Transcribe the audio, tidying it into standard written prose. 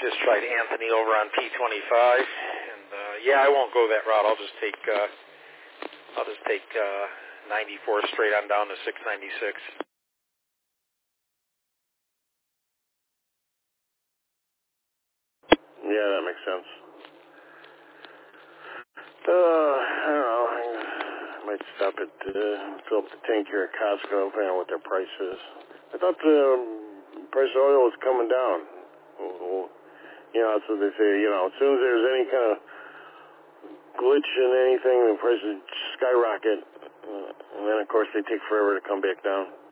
just tried Anthony over on P25, and I won't go that route. I'll just take 94 straight on down to 696. Yeah, that makes sense. I don't know. I might stop at fill up the tank here at Costco, find out what their price is. I thought the price of oil was coming down. That's what they say. As soon as there's any kind of glitch in anything, the prices skyrocket, and then of course they take forever to come back down.